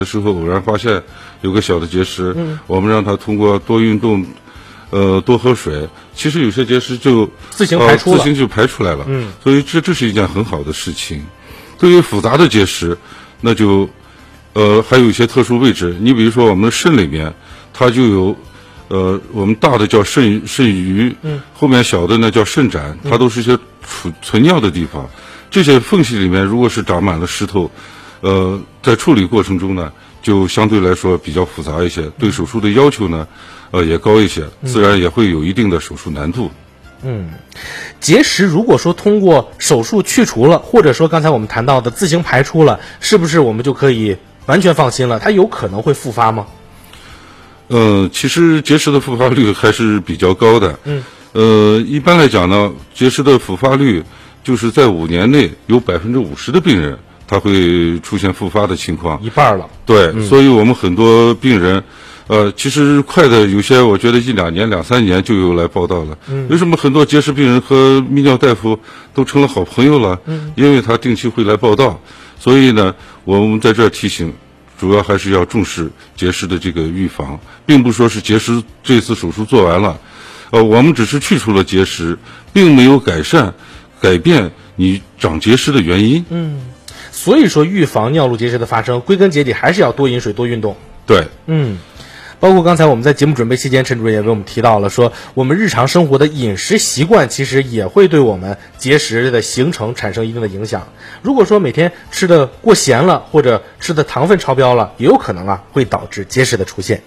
的时候偶然发现有个小的结石，我们让他通过多运动，多喝水，其实有些结石就自行排出了， 自行就排出来了。所以这是一件很好的事情。对于复杂的结石，那就还有一些特殊位置。你比如说我们的肾里面，它就有我们大的叫肾盂，后面小的呢叫肾盏，它都是一些存尿的地方。这些缝隙里面如果是长满了石头，在处理过程中呢，就相对来说比较复杂一些，对手术的要求呢，也高一些，自然也会有一定的手术难度。 结石如果说通过手术去除了，或者说刚才我们谈到的自行排出了，是不是我们就可以完全放心了？它有可能会复发吗？ 其实结石的复发率还是比较高的。一般来讲呢，结石的复发率就是在5年内有50%的病人他会出现复发的情况， 一半了。 对，所以我们很多病人，其实快的有些，我觉得1-2年、2-3年就有来报道了。为什么很多结石病人和泌尿大夫都成了好朋友了？因为他定期会来报道。所以呢，我们在这儿提醒，主要还是要重视结石的这个预防，并不说是结石这次手术做完了，我们只是去除了结石，并没有改变你长结石的原因。 所以说预防尿路结石的发生，归根结底还是要多饮水、多运动。 对， 包括刚才我们在节目准备期间，陈主任也为我们提到了，说我们日常生活的饮食习惯其实也会对我们结石的形成产生一定的影响。如果说每天吃的过咸了，或者吃的糖分超标了，也有可能会导致结石的出现。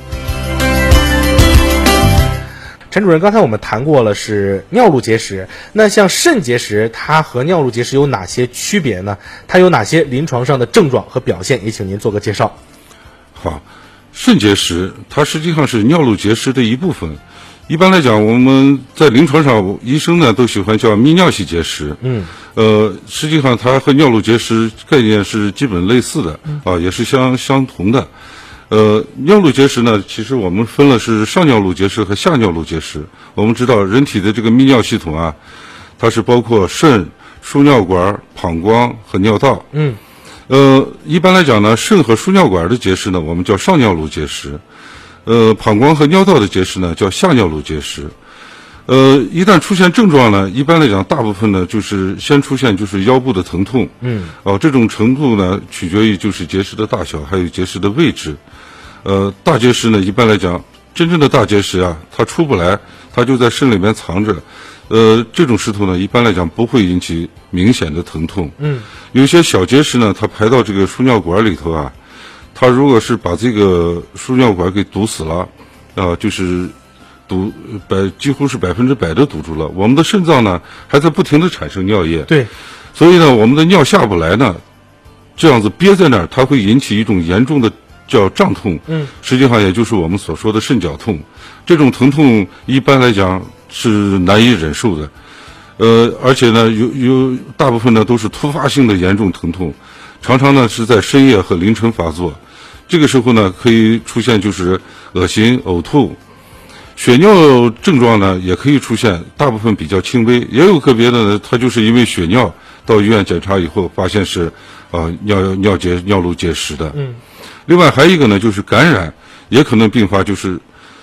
陈主任，刚才我们谈过了是尿路结石，那像肾结石，它和尿路结石有哪些区别呢？它有哪些临床上的症状和表现？也请您做个介绍。 好，肾结石它实际上是尿路结石的一部分。一般来讲，我们在临床上，医生呢都喜欢叫泌尿系结石。实际上它和尿路结石概念是基本类似的，也是相同的。尿路结石呢，其实我们分了是上尿路结石和下尿路结石。我们知道人体的这个泌尿系统它是包括肾、输尿管、膀胱和尿道。一般来讲呢，肾和输尿管的结石呢，我们叫上尿路结石；膀胱和尿道的结石呢，叫下尿路结石。一旦出现症状呢，一般来讲，大部分呢就是先出现就是腰部的疼痛。这种程度呢取决于就是结石的大小，还有结石的位置。大结石呢，一般来讲，真正的大结石它出不来，它就在肾里面藏着。这种石头呢，一般来讲不会引起明显的疼痛。有些小结石呢，它排到这个输尿管里头它如果是把这个输尿管给堵死了，就是几乎是100%的堵住了。我们的肾脏呢，还在不停的产生尿液。 对， 所以呢，我们的尿下不来呢，这样子憋在那儿，它会引起一种严重的叫胀痛。实际上也就是我们所说的肾绞痛。这种疼痛一般来讲是难以忍受的。而且呢，有大部分呢都是突发性的严重疼痛，常常呢是在深夜和凌晨发作。这个时候呢，可以出现就是恶心、呕吐。血尿症状呢也可以出现，大部分比较轻微，也有个别的呢，它就是因为血尿到医院检查以后发现是尿路结石的。另外还有一个呢，就是感染也可能并发，就是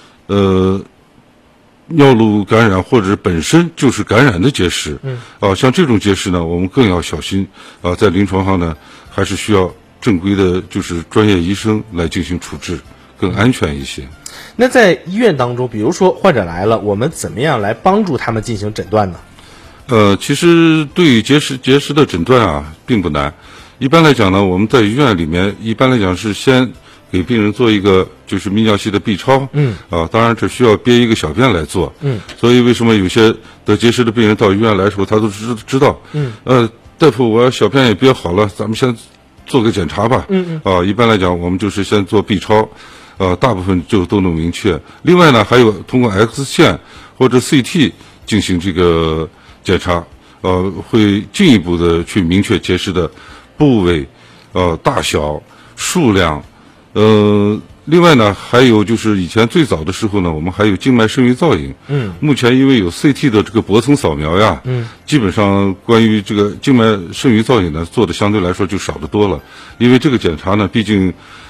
尿路感染或者本身就是感染的结石。像这种结石呢，我们更要小心在临床上呢，还是需要正规的就是专业医生来进行处置，更安全一些。 那在医院当中，比如说患者来了，我们怎么样来帮助他们进行诊断呢？ 其实对于结石的诊断并不难。一般来讲呢，我们在医院里面一般来讲是先给病人做一个就是泌尿系的 B 超。当然这需要憋一个小便来做。所以为什么有些得结石的病人到医院来的时候，他都知道。大夫，我小便也憋好了，咱们先做个检查吧。一般来讲，我们就是先做 B 超。大部分就都能明确。另外呢，还有通过 X 线或者 CT 进行这个检查，会进一步的去明确结石的部位、大小、数量。另外呢，还有就是以前最早的时候呢，我们还有静脉肾盂造影。目前因为有 CT 的这个薄层扫描基本上关于这个静脉肾盂造影呢，做的相对来说就少得多了。因为这个检查呢，毕竟